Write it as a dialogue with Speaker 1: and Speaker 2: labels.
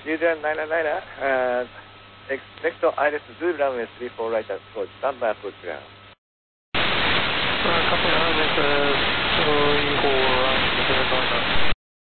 Speaker 1: User 999, next ILS Zoo runway 34 right approach, stand by approach ground.
Speaker 2: Copy,